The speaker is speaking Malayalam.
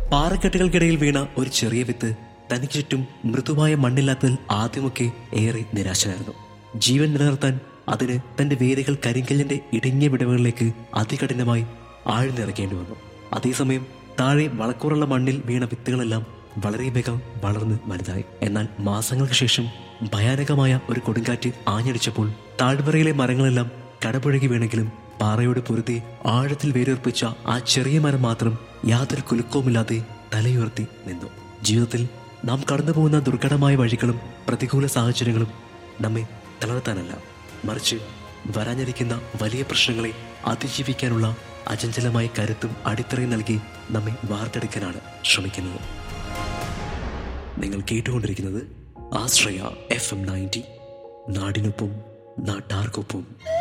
പാറക്കെട്ടുകൾക്കിടയിൽ വീണ ഒരു ചെറിയ വിത്ത് തനിക്ക് ചുറ്റും മൃദുവായ മണ്ണില്ലാത്തതിൽ ആദ്യമൊക്കെ ഏറെ നിരാശനായിരുന്നു. ജീവൻ നിലനിർത്താൻ അതിന് തന്റെ വേരുകൾ കരിങ്കല്ലിന്റെ ഇടുങ്ങിയ വിടവുകളിലേക്ക് അതികഠിനമായി ആഴ്ന്നിറക്കേണ്ടി വന്നു. അതേസമയം താഴെ വളക്കൂറുള്ള മണ്ണിൽ വീണ വിത്തുകളെല്ലാം വളരെ വേഗം വളർന്ന് വലുതായി. എന്നാൽ മാസങ്ങൾക്ക് ശേഷം ഭയാനകമായ ഒരു കൊടുങ്കാറ്റ് ആഞ്ഞടിച്ചപ്പോൾ താഴ്വരയിലെ മരങ്ങളെല്ലാം കടപുഴകി വീണെങ്കിലും പാറയോട് പൊരുതി ആഴത്തിൽ വേരുറപ്പിച്ച ആ ചെറിയ മരം മാത്രം യാതൊരു കുലുക്കവുമില്ലാതെ തലയുയർത്തി നിന്നു. ജീവിതത്തിൽ നാം കടന്നു പോകുന്ന ദുർഘടമായ വഴികളും പ്രതികൂല സാഹചര്യങ്ങളും നമ്മെ തളർത്താനല്ല, മറിച്ച് വരാനിരിക്കുന്ന വലിയ പ്രശ്നങ്ങളെ അതിജീവിക്കാനുള്ള അചഞ്ചലമായ കരുത്തും അടിത്തറയും നൽകി നമ്മെ വാർത്തെടുക്കാനാണ് ശ്രമിക്കുന്നത്. നിങ്ങൾ കേട്ടുകൊണ്ടിരിക്കുന്നത് ആശ്രയ FM 90, നാടിനൊപ്പം നാട്ടാർക്കൊപ്പം.